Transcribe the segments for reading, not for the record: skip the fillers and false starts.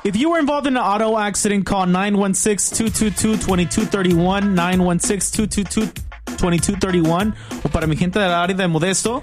If you were involved in an auto accident, call 916-222-2231, 916-222-2231, o para mi gente del área de Modesto,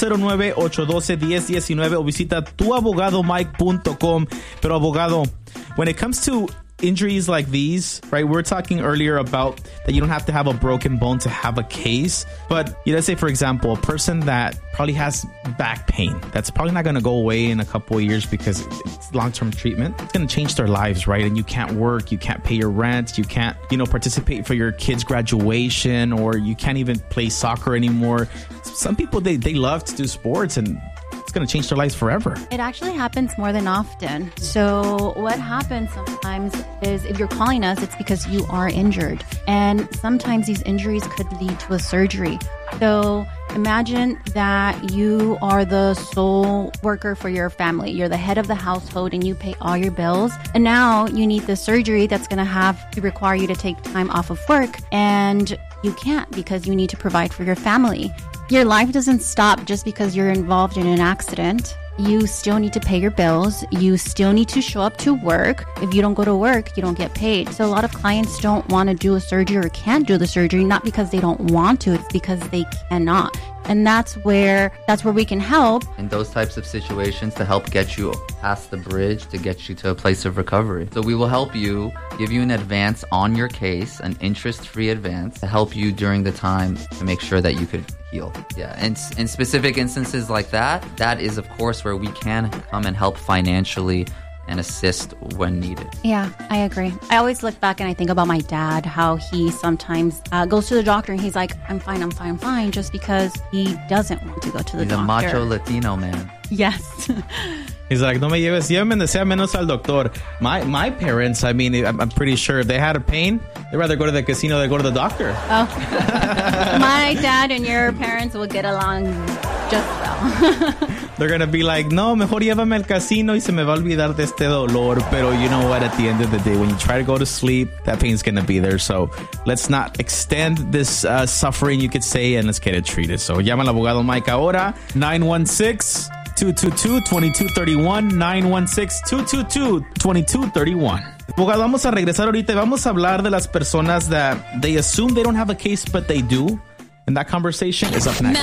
209-812-1019, o visita tuabogadomike.com. Pero abogado, when it comes to injuries like these, right? We were talking earlier about that you don't have to have a broken bone to have a case. But let's say, for example, a person that probably has back pain, that's probably not going to go away in a couple of years because it's long-term treatment. It's going to change their lives, right? And you can't work, you can't pay your rent, you can't, participate for your kids' graduation, or you can't even play soccer anymore. Some people, they love to do sports, and it's going to change their lives forever. It actually happens more than often. So what happens sometimes is if you're calling us, it's because you are injured. And sometimes these injuries could lead to a surgery. So imagine that you are the sole worker for your family. You're the head of the household and you pay all your bills. And now you need the surgery that's going to have to require you to take time off of work. And you can't because you need to provide for your family. Your life doesn't stop just because you're involved in an accident. You still need to pay your bills. You still need to show up to work. If you don't go to work, you don't get paid. So a lot of clients don't want to do a surgery or can't do the surgery, not because they don't want to, it's because they cannot. And that's where we can help. In those types of situations, to help get you past the bridge, to get you to a place of recovery. So we will help you, give you an advance on your case, an interest-free advance, to help you during the time to make sure that you could heal. Yeah, and in specific instances like that is, of course, where we can come and help financially and assist when needed. Yeah, I agree. I always look back and I think about my dad, how he sometimes goes to the doctor and he's like, I'm fine, just because he doesn't want to go to the doctor. He's a macho Latino man. Yes. He's like, no me lleves, llévame donde sea menos al doctor. My parents, I mean, I'm pretty sure if they had a pain, they'd rather go to the casino than go to the doctor. Oh. My dad and your parents will get along just well. They're going to be like, no, mejor llévame al casino y se me va a olvidar de este dolor. Pero you know what? At the end of the day, when you try to go to sleep, that pain's going to be there. So let's not extend this suffering, you could say, and let's get it treated. So llama al abogado Mike ahora, 916-222-2231, 916-222-2231. Abogado, vamos a regresar ahorita y vamos a hablar de las personas that they assume they don't have a case, but they do. And that conversation is up next.